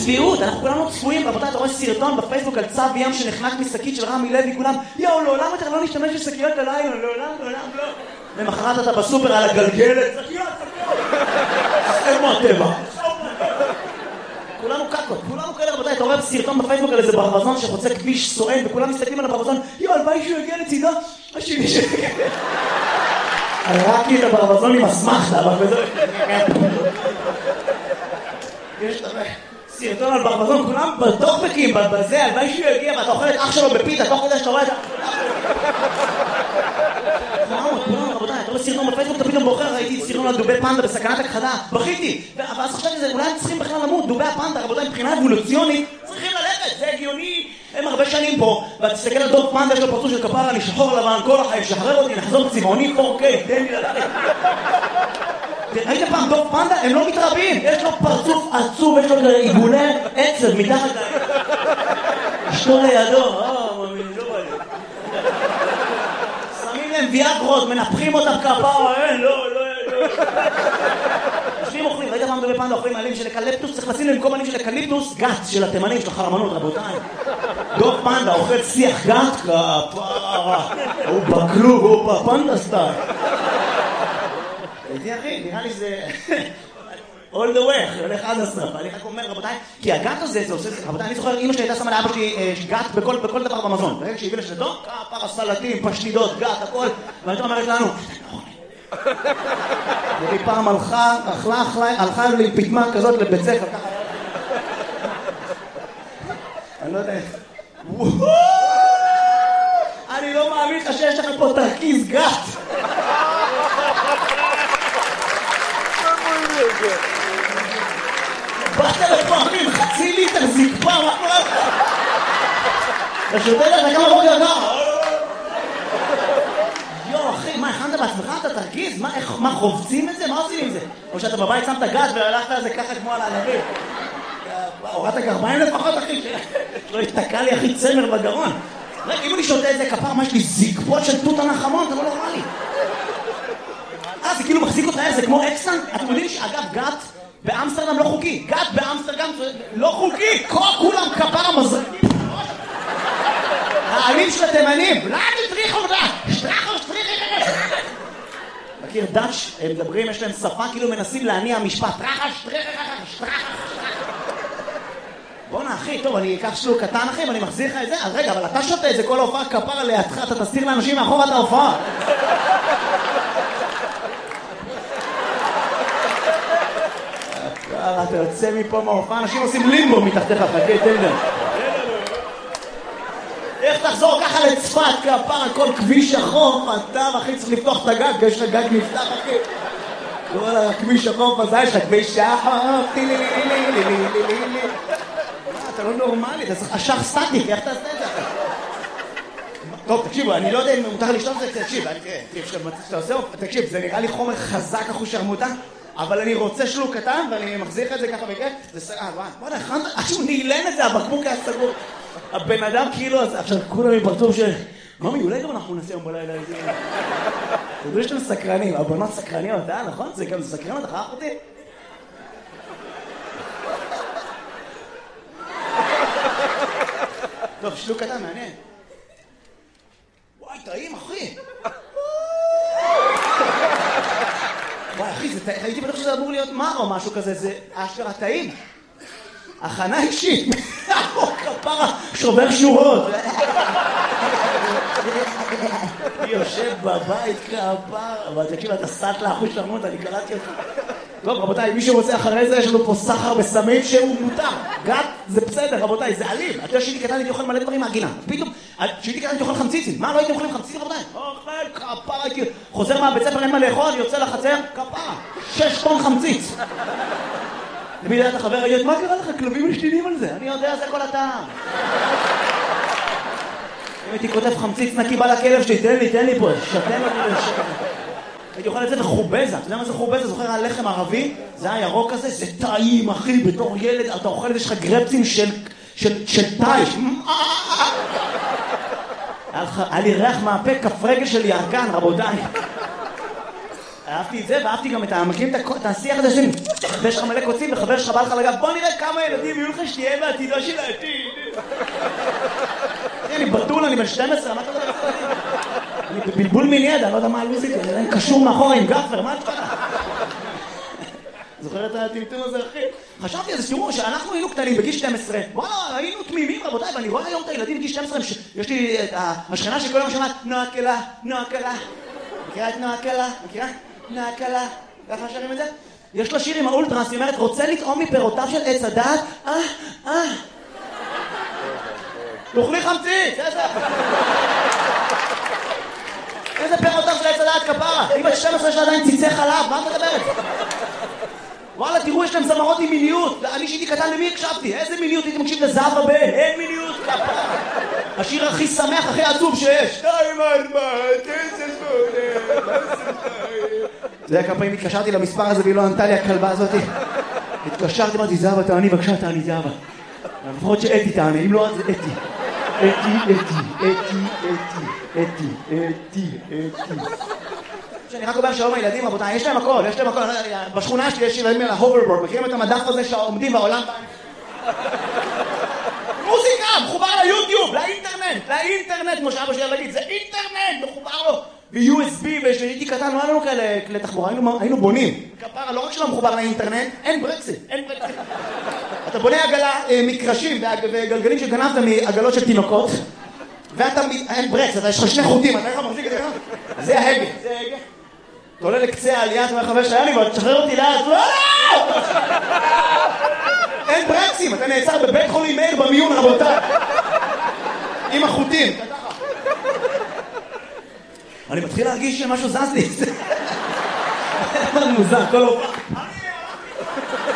צביעות, אנחנו כולנו צפויים, רבותיי, אתה רואה סרטון בפייסבוק על צו ים שנחנק משקית של רמי לוי, כולם, לעולם יותר לא נשתמש בשקיות הלילה, לעולם לא. למחרת אתה בסופר על הגלגלת, שקיות. איפה הטבע? כולנו קקות, כולנו כאלה, רבותיי, אתה רואה סרטון בפייסבוק על איזה ברווזון שחוצה כביש סואן, וכולם מסתכלים על הברווזון, הלוואי שהוא יגיע לצידו, השני שלי. ראיתי את הברווזון עם אסמכתה, אבל בזה... יש סרטון על ברווזון, כולם בטוקבקים, בזה, הלוואי שהוא יגיע, ואתה אוכל את אח שלו בפיתה, תוך כדי שאתה רואה את ה... כולם, רבותיי, אתה רואה סרטון בפייסבוק, אתה פתאום בוחר, ראיתי סרטון על דובי פנדה בסכנת הכחדה, בכיתי, ואז חשבתי שזה, אולי הם צריכים בכלל למות, דובי הפנדה, רבותיי, מבחינה אבולוציונית, צריכים ללכת, זה הגיוני, הם הרבה שנים פה, ואתה תסתכל על דוב פנדה, יש לו פרצוף של כפרה, אני שחור לבן, כל החיים, שחרר אותי, נחזור צבעוני 4K, תן לי ללכת. ראית פעם דוב פנדה? הם לא מתרבים, יש לו פרצוף עצוב, יש לו עיגולי עצב מתחת אשתו לידו, לא בא לי. שמים להם ויאגרות, מנפחים אותם כפרה, לא. יושבים אוכלים, ראית פעם דובי פנדה אוכלים עלים של אקליפטוס, צריך לשים להם במקום עלים של אקליפטוס, גת של התימנים, של החרמנות, רבותיי. דוב פנדה אוכל שיח גת, כפרה, הוא בכלוב, הוא בפנדה סטייל. איתי אחי, נראה לי זה... all the way, הולך עד הסוף. אני רק אומר, רבותיי, כי הגת הזה, זה עושה... רבותיי, אני זוכר, אמא שלי הייתה שמה לאבא שלי גת בכל דבר במזון. ברגע שהביא לשתו, כפרה, סלטים, פשטידות, גת, הכל. ואתה אומרת לנו, היא פעם הלכה לי פתמה כזאת לבית ספר, ככה. אני לא יודע איך. אני לא מאמין לך שיש לך פה תרכיז גת. באת לפעמים, חצי ליטר זקפה, מה קורה לך? אתה שותה לך כמה בוקר ככה? יו, אחי, מה, הכנת בעצמך? אתה תרגיז? מה, חובצים את זה? מה עושים עם זה? או שאתה בבית שמת גת והלכת על זה ככה כמו על הענבים? הורדת גרביים לפחות, אחי? לא התתקע לי, אחי, צמר בגרון. רגע, אם אני שותה את זה כפר, מה יש לי זקפות של תות הנחמון? אתה לא נורמלי. זה כאילו מחזיק אותך, זה כמו אקסטן? אתם יודעים שאגב, גת באמסטרדם לא חוקי. גת באמסטרדם לא חוקי. כולם כפר המזרקים. העלים של התימנים. לא, תטריחו אותה. שטרחו. מכיר דאץ', הם מדברים, יש להם שפה, כאילו מנסים להניע משפט. שטרחה. בוא'נה, אחי, טוב, אני אקח שלוק קטן, אחי, ואני מחזיר לך את זה. אז רגע, אבל אתה שותה את זה כל ההופעה כפר לידך, אתה תסתיר לאנשים מאחור את ההופעה. אתה יוצא מפה מההופעה, אנשים עושים לימבו מתחתיך, חכה, תן להם. איך תחזור ככה לצפת, כפר על כל כביש החוף, אתה, אחי, צריך לפתוח את הגג, יש לך גג נפתח, אחי. כל הכביש החוף הזה, יש לך כביש החוף, אתה לא נורמלי, אתה צריך אשך סטטיק, איך תעשה את זה? טוב, תקשיבו, אני לא יודע אם מותר לשתות את זה, תקשיב, זה נראה לי חומר חזק אחו שרמוטה, אבל אני רוצה שלוק קטן, ואני מחזיר את זה ככה בכיף, זה סגר, בוא'נה, עכשיו נעילן את זה, הבקבוק היה סגור. הבן אדם כאילו, עכשיו כולם מפרצוף של... ממי, אולי גם אנחנו נעשה יום בלילה איזה... תדעו שאתם סקרנים, הבנות סקרניות, נכון? זה גם סקרן, אתה חייך אותי? טוב, שלוק קטן, מעניין. וואי, טעים, אחי. וואי, אחי, הייתי בטוח שזה אמור להיות מר או משהו כזה, זה אשכרה טעים. הכנה אישית. כפרה, שובר שורות. יושב בבית כפרה. אבל תקשיב, אתה סט לאחוז שרמות, אני קלטתי אותך. טוב, רבותיי, מי שרוצה אחרי זה, יש לנו פה סחר בסמים שהוא מותר. גת, זה בסדר, רבותיי, זה אלים. אתה יודע שהייתי קטן, הייתי אוכל מלא דברים מהגינה. פתאום, שהייתי קטן, הייתי אוכל חמציצים. מה, לא הייתם אוכלים חמציצים, רבותיי? אוכל, כפרה, הייתי... חוזר מהבית ספר, אין מה לאכול, יוצא לחצר, כפרה. 6 טון חמציץ. תמיד היה את החבר, מה קרה לך? כלבים משתינים על זה. אני יודע, זה כל הטעם. אם הייתי כותב חמציץ נקי בא לכלב שלי, תן לי פה, שתן לי לשקר. הייתי אוכל את זה וחובזה. אתה יודע מה זה חובזה? זוכר על לחם ערבי? זה היה ירוק כזה, זה טעים, אחי, בתור ילד. אתה אוכל את זה, יש לך גרפצים של טייש. היה לי ריח מהפה, כף רגל של ירקן, רבותיי. אהבתי את זה, ואהבתי גם את המקרים, את השיח הזה שלי. ויש לך מלא קוצים, וחבר שלך בא לך לגב, בוא נראה כמה ילדים יהיו לך שתהיה בעתידו של העתיד. אני בטול, אני בן 12, מה אתה יודע? אני בבלבול מיני, אני לא יודע מה הלוזית, אני קשור מאחורה עם גפר, מה אתה יודע? זוכר את הטמטום הזה, אחי? חשבתי על זה, תראו, שאנחנו היינו קטנים בגיל 12, וואלה, היינו תמימים, רבותיי, ואני רואה היום את הילדים בגיל 12, יש לי את השכנה שכל יום שומעת, נועה קלה, נועה קלה. מכירה את נועה קלה? מכירה? נועה קלה. ככה שרים את זה? יש לו שיר עם האולטרס, היא אומרת, רוצה לטעום מפירותיו של עץ הדעת? תאכלי חמציץ, איזה פירותיו של עץ הדעת כפרה? היא בת 12 יש לה עדיין ציצי חלב, מה את מדברת? וואלה, תראו, יש להם זמרות עם מיניות. אני שהייתי קטן, למי הקשבתי? איזה מיניות? הייתי מקשיב לזהבה בן. אין מיניות. השיר הכי שמח, הכי עצוב שיש. 2, 4, 9, 8. זה היה כמה פעמים התקשרתי למספר הזה והיא לא ענתה לי הכלבה הזאת. התקשרתי, אמרתי, זהבה, תעני, בבקשה, תעני, זהבה. לפחות שאתי תעני, אם לא, אז זה אתי. אתי. אני רק אומר שלום הילדים, רבותיי, יש להם הכל, בשכונה שלי יש ילדים על ההוברבורד, מכירים את המדף הזה שעומדים בעולם? מוזיקה, מחובר ליוטיוב, לאינטרנט, כמו שאבא שלי להגיד, זה אינטרנט, מחובר לו ב-USB, ושהייתי קטן, לא היה לנו כאלה כלי תחבורה, היינו בונים. כפרה, לא רק שלא מחובר לאינטרנט, אין ברקסים. אתה בונה עגלה מקרשים וגלגלים שגנבת מעגלות של תינוקות, ואתה, אין ברקס, יש לך 2 חוטים, אתה איך מחזיק את זה? זה ההגה. אתה עולה לקצה העלייה, אתה אומר חבר שהיה לי, ותשחרר אותי לאט, לא! אין ברקסים, אתה נעצר בבית חולים מאיר במיון, רבותיי. עם החוטים. אני מתחיל להרגיש שמשהו זז לי. זה מוזר, כל הופעה.